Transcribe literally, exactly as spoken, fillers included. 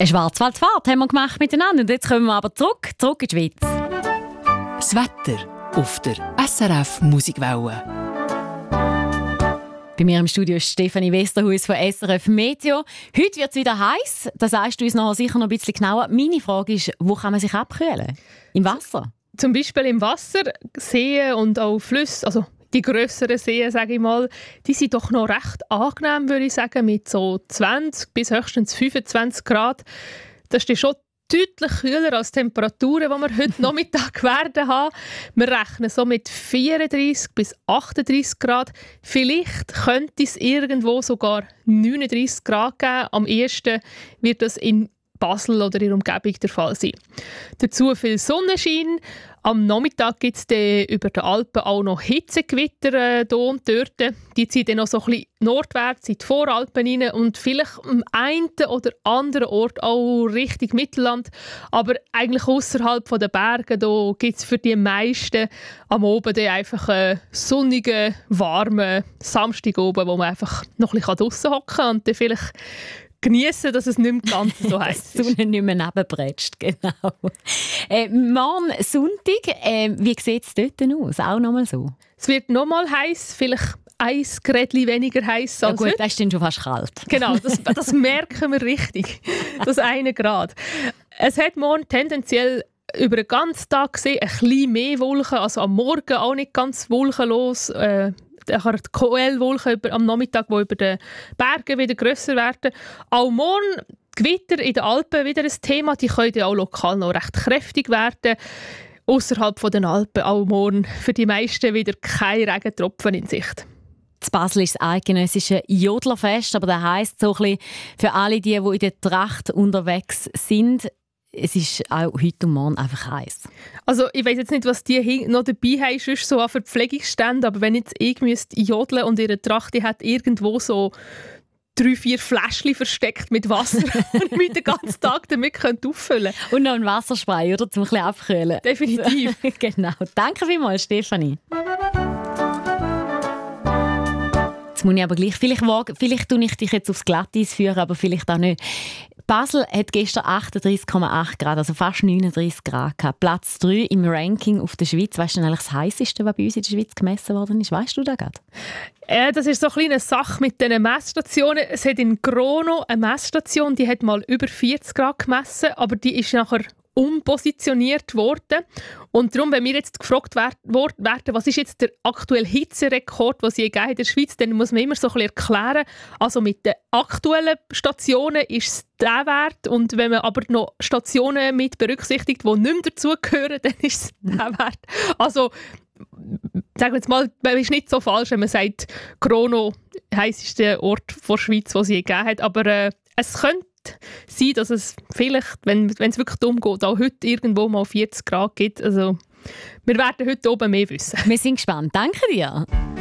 Eine Schwarzwaldfahrt haben wir gemacht miteinander. Und jetzt kommen wir aber zurück, zurück in die Schweiz. Das Wetter auf der S R F Musikwelle. Bei mir im Studio ist Stefanie Westerhuis von S R F Meteo. Heute wird es wieder heiß. Das sagst du uns nachher sicher noch ein bisschen genauer. Meine Frage ist, wo kann man sich abkühlen? Im Wasser? Zum Beispiel im Wasser, Seen und auch Flüsse, also die grösseren Seen, sage ich mal, die sind doch noch recht angenehm, würde ich sagen, mit so zwanzig bis höchstens fünfundzwanzig Grad. Das ist schon deutlich kühler als die Temperaturen, die wir heute Nachmittag werden haben. Wir rechnen so mit vierunddreissig bis achtunddreissig Grad. Vielleicht könnte es irgendwo sogar neununddreissig Grad geben. Am ehesten wird das in Basel oder in der Umgebung der Fall sein. Dazu viel Sonnenschein. Am Nachmittag gibt es über den Alpen auch noch Hitzegewitter äh, hier und dort. Die ziehen dann noch so ein bisschen nordwärts in die Voralpen rein und vielleicht am einen oder anderen Ort auch Richtung Mittelland. Aber eigentlich außerhalb der Berge gibt es für die meisten am Abend einfach einen sonnigen, warmen Samstag oben, wo man einfach noch ein bisschen draussen hocken kann und dann vielleicht geniessen, dass es nicht mehr ganz so heiß ist. Die Sonne nicht mehr nebenbretscht, genau. Äh, morgen Sonntag, äh, wie sieht es dort denn aus? Auch noch mal so? Es wird noch mal heiß, vielleicht ein Grädchen weniger heiß als ja gut, heute. das ist dann schon fast kalt. Genau, das, das merken wir richtig, das eine Grad. Es hat morgen tendenziell über den ganzen Tag gesehen ein bisschen mehr Wolken, also am Morgen auch nicht ganz wolkenlos. Äh, die Q L-Wolken am Nachmittag, die über den Bergen wieder grösser werden. Auch morgen Gewitter in den Alpen wieder ein Thema. Die können ja auch lokal noch recht kräftig werden. Außerhalb den Alpen auch morgen für die meisten wieder keine Regentropfen in Sicht. In Basel ist das eidgenössische Jodlerfest, aber das heisst so ein bisschen für alle, die, die in der Tracht unterwegs sind, es ist auch heute und morgen einfach heiß. Also ich weiss jetzt nicht, was die noch dabei haben, sonst so an Verpflegungsständen, aber wenn jetzt ich müsste jodeln und ihre Tracht, die hat irgendwo so drei, vier Fläschchen versteckt mit Wasser und mich den ganzen Tag damit auffüllen könnte. Und noch ein Wasserspray, oder? Zum ein bisschen abkühlen. Definitiv. Genau. Danke vielmals, Stefanie. Jetzt muss ich aber gleich, vielleicht, vielleicht tue ich dich jetzt aufs Glatteis führen, aber vielleicht auch nicht. Basel hat gestern achtunddreissig Komma acht Grad, also fast neununddreissig Grad gehabt. Platz drei im Ranking auf der Schweiz. Weißt du denn eigentlich das Heisseste, was bei uns in der Schweiz gemessen worden ist? Weißt du das gerade? Ja, das ist so eine kleine Sache mit diesen Messstationen. Es hat in Grono eine Messstation, die hat mal über vierzig Grad gemessen, aber die ist nachher umpositioniert worden. Und darum, wenn wir jetzt gefragt werden, was ist jetzt der aktuelle Hitzerekord, den es je gegeben hat in der Schweiz, dann muss man immer so ein bisschen erklären, also mit den aktuellen Stationen ist es der Wert und wenn man aber noch Stationen mit berücksichtigt, die nicht mehr dazugehören, dann ist es der Wert. Also sagen wir jetzt mal, es ist nicht so falsch, wenn man sagt, Grono heisseste Ort der Schweiz, den es je gegeben hat, aber äh, es könnte sein, dass es vielleicht, wenn es wirklich dumm geht, auch heute irgendwo mal vierzig Grad gibt. Also, wir werden heute oben mehr wissen. Wir sind gespannt. Danke dir.